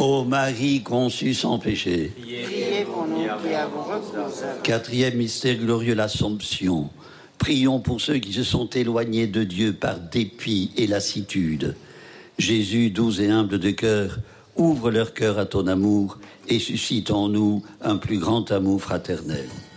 Ô Marie conçue sans péché. Priez pour nous qui avons recours à vous. Quatrième mystère glorieux, l'Assomption. Prions pour ceux qui se sont éloignés de Dieu par dépit et lassitude. Jésus, doux et humble de cœur, ouvre leur cœur à ton amour et suscite en nous un plus grand amour fraternel.